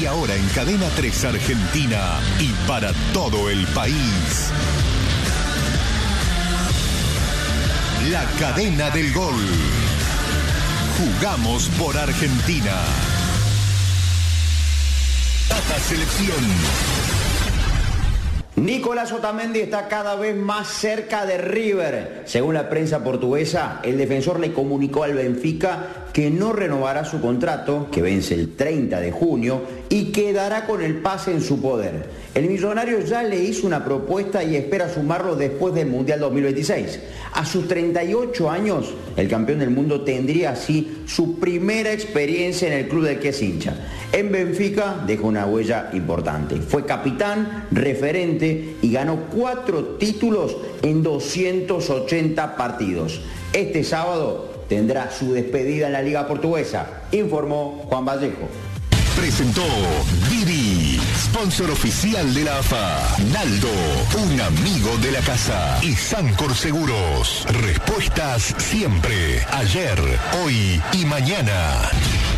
ahora en Cadena 3 Argentina y para todo el país. La cadena del gol. Jugamos por Argentina. Tata Selección. Nicolás Otamendi está cada vez más cerca de River. Según la prensa portuguesa, el defensor le comunicó al Benfica que no renovará su contrato, que vence el 30 de junio, y quedará con el pase en su poder. El millonario ya le hizo una propuesta y espera sumarlo después del Mundial 2026. A sus 38 años, el campeón del mundo tendría así su primera experiencia en el club del que es hincha. En Benfica dejó una huella importante. Fue capitán, referente y ganó 4 títulos en 280 partidos. Este sábado tendrá su despedida en la Liga Portuguesa, informó Juan Vallejo. Presentó Didi, sponsor oficial de la AFA. Naldo, un amigo de la casa. Y Sancor Seguros. Respuestas siempre, ayer, hoy y mañana.